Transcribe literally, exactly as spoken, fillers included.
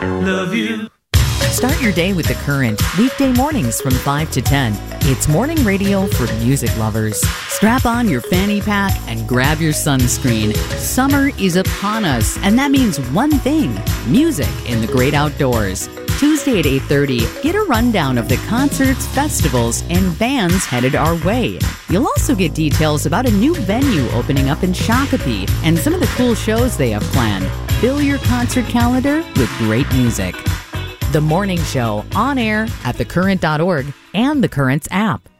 love you. Start your day with The Current, weekday mornings from five to ten. It's morning radio for music lovers. Strap on your fanny pack and grab your sunscreen. Summer is upon us, and that means one thing: music in the great outdoors. Tuesday at eight thirty, get a rundown of the concerts, festivals, and bands headed our way. You'll also get details about a new venue opening up in Shakopee and some of the cool shows they have planned. Fill your concert calendar with great music. The Morning Show, on air at the current dot org and The Current's app.